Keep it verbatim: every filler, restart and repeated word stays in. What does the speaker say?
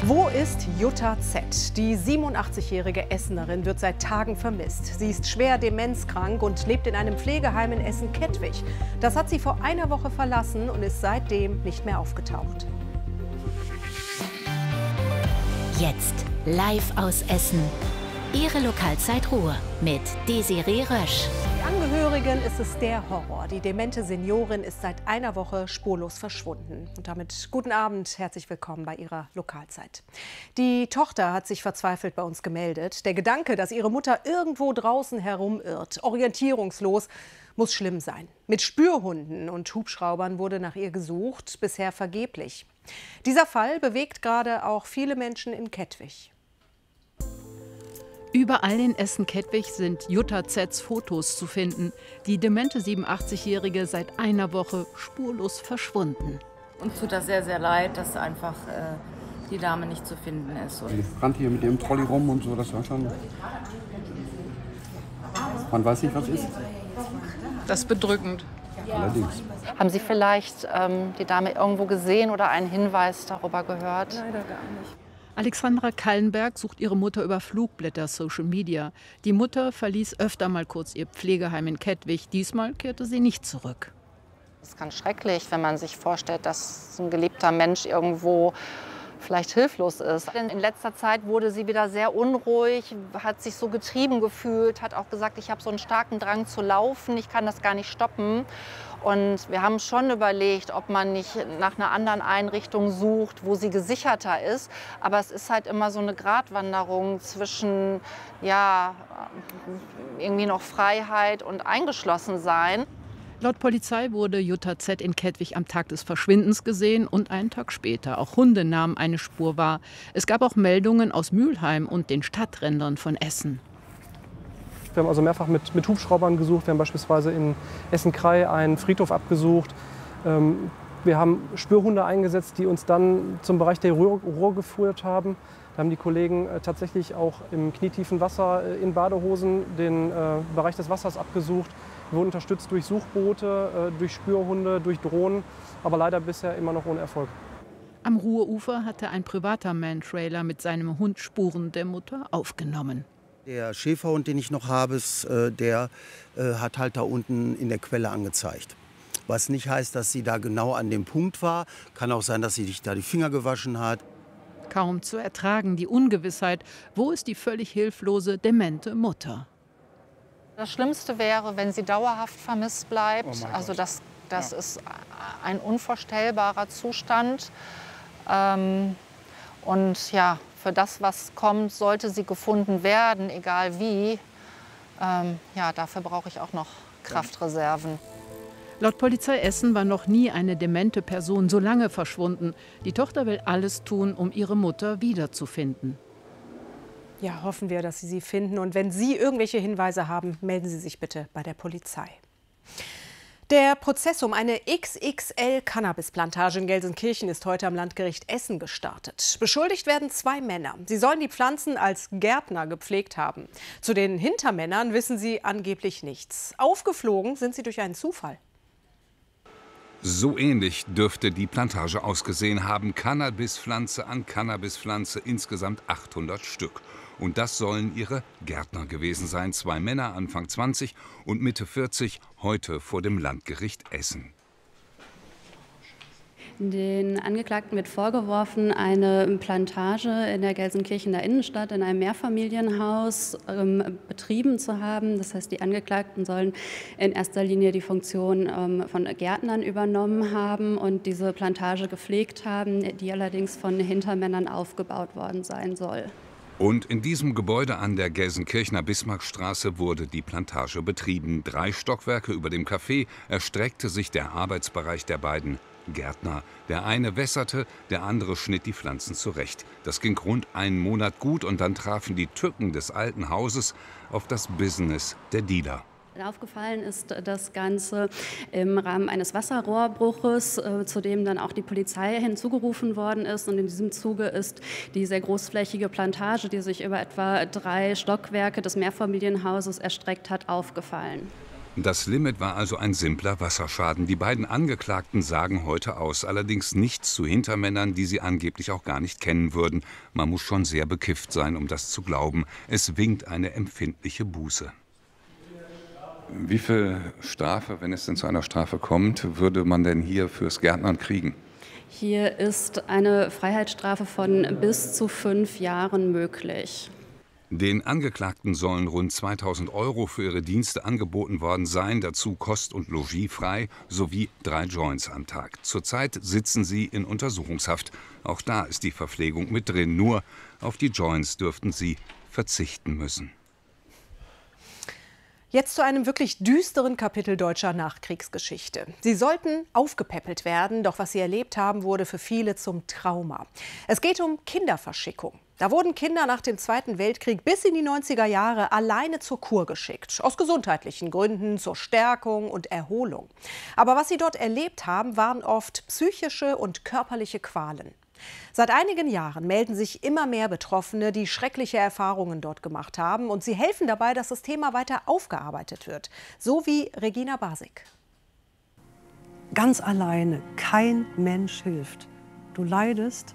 Wo ist Jutta Z? Die siebenundachtzigjährige Essenerin wird seit Tagen vermisst. Sie ist schwer demenzkrank und lebt in einem Pflegeheim in Essen-Kettwig. Das hat sie vor einer Woche verlassen und ist seitdem nicht mehr aufgetaucht. Jetzt live aus Essen. Ihre Lokalzeit Ruhr mit Desiree Rösch. Die Angehörigen ist es der Horror. Die demente Seniorin ist seit einer Woche spurlos verschwunden. Und damit guten Abend, herzlich willkommen bei Ihrer Lokalzeit. Die Tochter hat sich verzweifelt bei uns gemeldet. Der Gedanke, dass ihre Mutter irgendwo draußen herumirrt, orientierungslos, muss schlimm sein. Mit Spürhunden und Hubschraubern wurde nach ihr gesucht, bisher vergeblich. Dieser Fall bewegt gerade auch viele Menschen in Kettwig. Überall in Essen-Kettwig sind Jutta Z's Fotos zu finden. Die demente siebenundachtzigjährige seit einer Woche spurlos verschwunden. Uns tut das sehr, sehr leid, dass einfach äh, die Dame nicht zu finden ist. Sie rannt hier mit dem Trolley rum und so, das war schon... Man weiß nicht, was ist. Das ist bedrückend. Allerdings. Haben Sie vielleicht ähm, die Dame irgendwo gesehen oder einen Hinweis darüber gehört? Leider gar nicht. Alexandra Kallenberg sucht ihre Mutter über Flugblätter, Social Media. Die Mutter verließ öfter mal kurz ihr Pflegeheim in Kettwig. Diesmal kehrte sie nicht zurück. Es ist ganz schrecklich, wenn man sich vorstellt, dass ein geliebter Mensch irgendwo vielleicht hilflos ist. Denn in letzter Zeit wurde sie wieder sehr unruhig, hat sich so getrieben gefühlt, hat auch gesagt, ich habe so einen starken Drang zu laufen, ich kann das gar nicht stoppen. Und wir haben schon überlegt, ob man nicht nach einer anderen Einrichtung sucht, wo sie gesicherter ist. Aber es ist halt immer so eine Gratwanderung zwischen, ja, irgendwie noch Freiheit und Eingeschlossensein. Laut Polizei wurde Jutta Z in Kettwig am Tag des Verschwindens gesehen und einen Tag später. Auch Hunde nahmen eine Spur wahr. Es gab auch Meldungen aus Mülheim und den Stadträndern von Essen. Wir haben also mehrfach mit, mit Hubschraubern gesucht. Wir haben beispielsweise in Essen-Krei einen Friedhof abgesucht. Ähm, wir haben Spürhunde eingesetzt, die uns dann zum Bereich der Ruhr, Ruhr geführt haben. Da haben die Kollegen äh, tatsächlich auch im knietiefen Wasser äh, in Badehosen den äh, Bereich des Wassers abgesucht. Wir wurden unterstützt durch Suchboote, äh, durch Spürhunde, durch Drohnen, aber leider bisher immer noch ohne Erfolg. Am Ruhrufer hatte ein privater Man-Trailer mit seinem Hund Spuren der Mutter aufgenommen. Der Schäferhund, den ich noch habe, ist, äh, der äh, hat halt da unten in der Quelle angezeigt. Was nicht heißt, dass sie da genau an dem Punkt war. Kann auch sein, dass sie sich da die Finger gewaschen hat. Kaum zu ertragen die Ungewissheit. Wo ist die völlig hilflose, demente Mutter? Das Schlimmste wäre, wenn sie dauerhaft vermisst bleibt. Oh also das, das ja. ist ein unvorstellbarer Zustand. Ähm, und ja, für das, was kommt, sollte sie gefunden werden, egal wie. Ähm, ja, dafür brauche ich auch noch Kraftreserven. Laut Polizei Essen war noch nie eine demente Person so lange verschwunden. Die Tochter will alles tun, um ihre Mutter wiederzufinden. Ja, hoffen wir, dass Sie sie finden. Und wenn Sie irgendwelche Hinweise haben, melden Sie sich bitte bei der Polizei. Der Prozess um eine X X L-Cannabisplantage in Gelsenkirchen ist heute am Landgericht Essen gestartet. Beschuldigt werden zwei Männer. Sie sollen die Pflanzen als Gärtner gepflegt haben. Zu den Hintermännern wissen sie angeblich nichts. Aufgeflogen sind sie durch einen Zufall. So ähnlich dürfte die Plantage ausgesehen haben. Cannabispflanze an Cannabispflanze, insgesamt achthundert Stück. Und das sollen ihre Gärtner gewesen sein. Zwei Männer, Anfang zwanzig und Mitte vierzig, heute vor dem Landgericht Essen. Den Angeklagten wird vorgeworfen, eine Plantage in der Gelsenkirchener Innenstadt in einem Mehrfamilienhaus ähm, betrieben zu haben. Das heißt, die Angeklagten sollen in erster Linie die Funktion ähm, von Gärtnern übernommen haben und diese Plantage gepflegt haben, die allerdings von Hintermännern aufgebaut worden sein soll. Und in diesem Gebäude an der Gelsenkirchener Bismarckstraße wurde die Plantage betrieben. Drei Stockwerke über dem Café erstreckte sich der Arbeitsbereich der beiden Gärtner. Der eine wässerte, der andere schnitt die Pflanzen zurecht. Das ging rund einen Monat gut und dann trafen die Tücken des alten Hauses auf das Business der Dealer. Aufgefallen ist das Ganze im Rahmen eines Wasserrohrbruches, äh, zu dem dann auch die Polizei hinzugerufen worden ist. Und in diesem Zuge ist die sehr großflächige Plantage, die sich über etwa drei Stockwerke des Mehrfamilienhauses erstreckt hat, aufgefallen. Das Limit war also ein simpler Wasserschaden. Die beiden Angeklagten sagen heute aus. Allerdings nichts zu Hintermännern, die sie angeblich auch gar nicht kennen würden. Man muss schon sehr bekifft sein, um das zu glauben. Es winkt eine empfindliche Buße. Wie viel Strafe, wenn es denn zu einer Strafe kommt, würde man denn hier fürs Gärtnern kriegen? Hier ist eine Freiheitsstrafe von bis zu fünf Jahren möglich. Den Angeklagten sollen rund zweitausend Euro für ihre Dienste angeboten worden sein, dazu Kost und Logis frei sowie drei Joints am Tag. Zurzeit sitzen sie in Untersuchungshaft. Auch da ist die Verpflegung mit drin, nur auf die Joints dürften sie verzichten müssen. Jetzt zu einem wirklich düsteren Kapitel deutscher Nachkriegsgeschichte. Sie sollten aufgepäppelt werden, doch was sie erlebt haben, wurde für viele zum Trauma. Es geht um Kinderverschickung. Da wurden Kinder nach dem Zweiten Weltkrieg bis in die neunziger Jahre alleine zur Kur geschickt. Aus gesundheitlichen Gründen, zur Stärkung und Erholung. Aber was sie dort erlebt haben, waren oft psychische und körperliche Qualen. Seit einigen Jahren melden sich immer mehr Betroffene, die schreckliche Erfahrungen dort gemacht haben. Und sie helfen dabei, dass das Thema weiter aufgearbeitet wird. So wie Regina Basik. Ganz alleine, kein Mensch hilft. Du leidest